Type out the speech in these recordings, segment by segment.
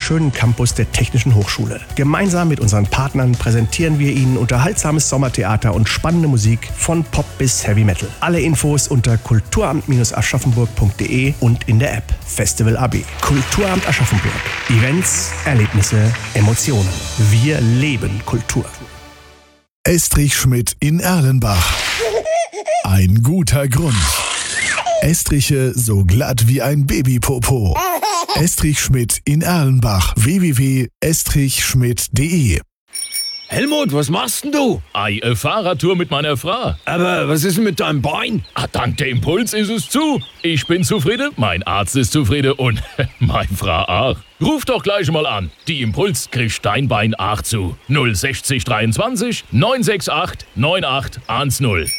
schönen Campus der Technischen Hochschule. Gemeinsam mit unseren Partnern präsentieren wir Ihnen unterhaltsames Sommertheater und spannende Musik von Pop bis Heavy Metal. Alle Infos unter kulturamt-aschaffenburg.de und in der App Festival AB. Kulturamt Aschaffenburg. Events, Erlebnisse, Emotionen. Wir leben Kultur. Estrich Schmidt in Erlenbach. Ein guter Grund. Estriche so glatt wie ein Babypopo. Estrich Schmidt in Erlenbach. www.estrichschmidt.de. Helmut, was machst denn du? Eine Fahrradtour mit meiner Frau. Aber was ist denn mit deinem Bein? Dank der Impuls ist es zu. Ich bin zufrieden, mein Arzt ist zufrieden und meine Frau auch. Ruf doch gleich mal an. Die Impuls kriegt dein Bein auch zu. 060 23 968 9810.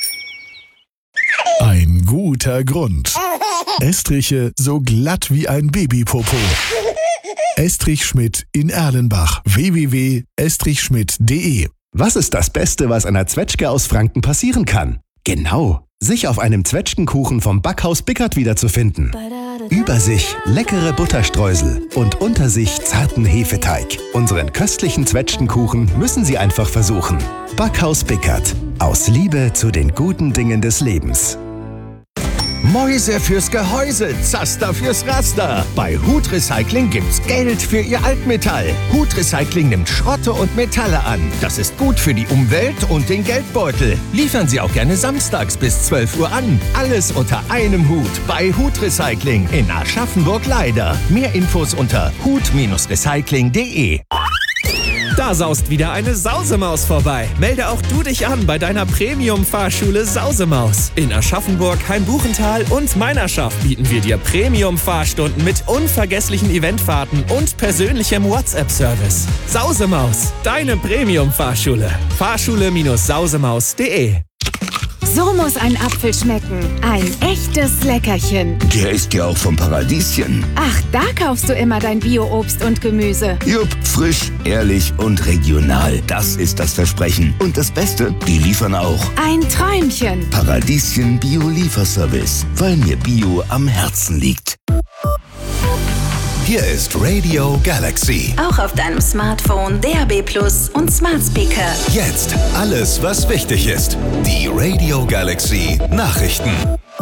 Ein guter Grund. Estriche so glatt wie ein Babypopo. Estrich Schmidt in Erlenbach. www.estrichschmidt.de. Was ist das Beste, was einer Zwetschge aus Franken passieren kann? Genau, sich auf einem Zwetschgenkuchen vom Backhaus Bickert wiederzufinden. Über sich leckere Butterstreusel und unter sich zarten Hefeteig. Unseren köstlichen Zwetschgenkuchen müssen Sie einfach versuchen. Backhaus Bickert. Aus Liebe zu den guten Dingen des Lebens. Mäuse fürs Gehäuse, Zaster fürs Raster. Bei Hut Recycling gibt's Geld für Ihr Altmetall. Hut Recycling nimmt Schrotte und Metalle an. Das ist gut für die Umwelt und den Geldbeutel. Liefern Sie auch gerne samstags bis 12 Uhr an. Alles unter einem Hut bei Hut Recycling in Aschaffenburg-Leider. Mehr Infos unter hut-recycling.de. Da saust wieder eine Sausemaus vorbei. Melde auch du dich an bei deiner Premium-Fahrschule Sausemaus. In Aschaffenburg, Hain-Buchental und Meinerschaft bieten wir dir Premium-Fahrstunden mit unvergesslichen Eventfahrten und persönlichem WhatsApp-Service. Sausemaus, deine Premium-Fahrschule. Fahrschule-sausemaus.de. So muss ein Apfel schmecken. Ein echtes Leckerchen. Der ist ja auch vom Paradieschen. Ach, da kaufst du immer dein Bio-Obst und Gemüse. Jupp, frisch, ehrlich und regional. Das ist das Versprechen. Und das Beste, die liefern auch. Ein Träumchen. Paradieschen Bio-Lieferservice, weil mir Bio am Herzen liegt. Hier ist Radio Galaxy. Auch auf deinem Smartphone, DAB+ und Smart Speaker. Jetzt alles, was wichtig ist. Die Radio Galaxy Nachrichten.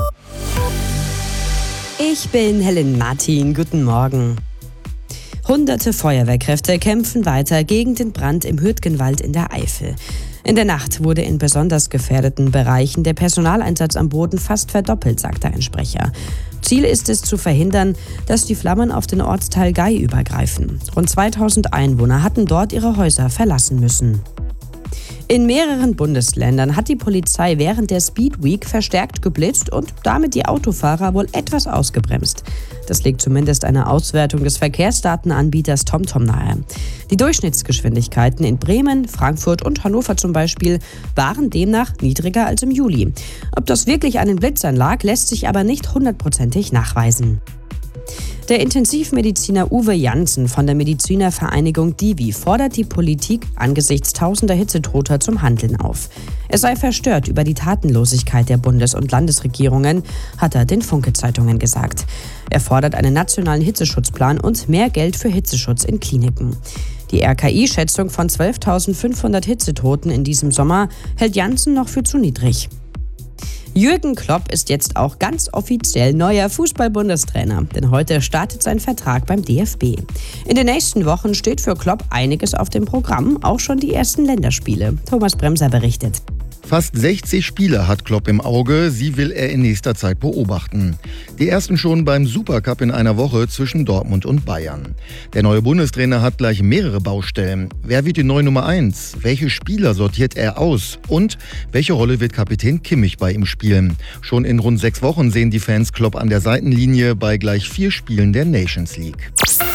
Ich bin Helen Martin. Guten Morgen. Hunderte Feuerwehrkräfte kämpfen weiter gegen den Brand im Hürtgenwald in der Eifel. In der Nacht wurde in besonders gefährdeten Bereichen der Personaleinsatz am Boden fast verdoppelt, sagte ein Sprecher. Ziel ist es zu verhindern, dass die Flammen auf den Ortsteil Gei übergreifen. Rund 2000 Einwohner hatten dort ihre Häuser verlassen müssen. In mehreren Bundesländern hat die Polizei während der Speed Week verstärkt geblitzt und damit die Autofahrer wohl etwas ausgebremst. Das legt zumindest eine Auswertung des Verkehrsdatenanbieters TomTom nahe. Die Durchschnittsgeschwindigkeiten in Bremen, Frankfurt und Hannover zum Beispiel waren demnach niedriger als im Juli. Ob das wirklich an den Blitzern lag, lässt sich aber nicht hundertprozentig nachweisen. Der Intensivmediziner Uwe Janssen von der Medizinervereinigung Divi fordert die Politik angesichts tausender Hitzetoter zum Handeln auf. Er sei verstört über die Tatenlosigkeit der Bundes- und Landesregierungen, hat er den Funke-Zeitungen gesagt. Er fordert einen nationalen Hitzeschutzplan und mehr Geld für Hitzeschutz in Kliniken. Die RKI-Schätzung von 12.500 Hitzetoten in diesem Sommer hält Janssen noch für zu niedrig. Jürgen Klopp ist jetzt auch ganz offiziell neuer Fußball-Bundestrainer, denn heute startet sein Vertrag beim DFB. In den nächsten Wochen steht für Klopp einiges auf dem Programm, auch schon die ersten Länderspiele. Thomas Bremser berichtet. Fast 60 Spiele hat Klopp im Auge, sie will er in nächster Zeit beobachten. Die ersten schon beim Supercup in einer Woche zwischen Dortmund und Bayern. Der neue Bundestrainer hat gleich mehrere Baustellen. Wer wird die neue Nummer 1? Welche Spieler sortiert er aus? Und welche Rolle wird Kapitän Kimmich bei ihm spielen? Schon in rund 6 Wochen sehen die Fans Klopp an der Seitenlinie bei gleich 4 Spielen der Nations League.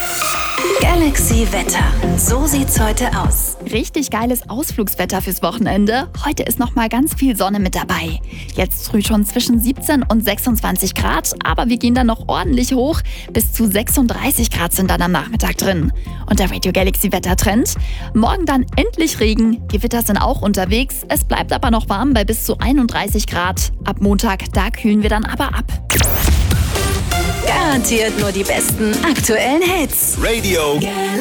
Galaxy Wetter. So sieht's heute aus. Richtig geiles Ausflugswetter fürs Wochenende. Heute ist noch mal ganz viel Sonne mit dabei. Jetzt früh schon zwischen 17 und 26 Grad, aber wir gehen dann noch ordentlich hoch. Bis zu 36 Grad sind dann am Nachmittag drin. Und der Radio Galaxy Wettertrend. Morgen dann endlich Regen. Gewitter sind auch unterwegs. Es bleibt aber noch warm bei bis zu 31 Grad. Ab Montag, da kühlen wir dann aber ab. Garantiert nur die besten aktuellen Hits. Radio